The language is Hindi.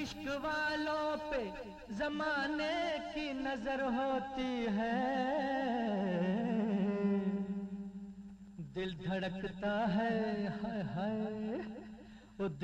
इश्क वालों पे जमाने की नजर होती है, दिल धड़कता है हाय हाय।